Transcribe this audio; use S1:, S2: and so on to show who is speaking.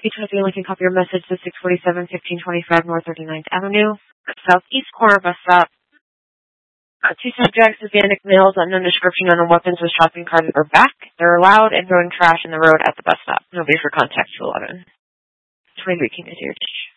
S1: you type in Lincoln, copy your message to 647 1525 North 39th Avenue, southeast corner bus stop. Two subjects, Hispanic males, unknown description, unknown weapons with shopping carts or back. They're loud and throwing trash in the road at the bus stop. Nobody for contact to 11. 23 King is here.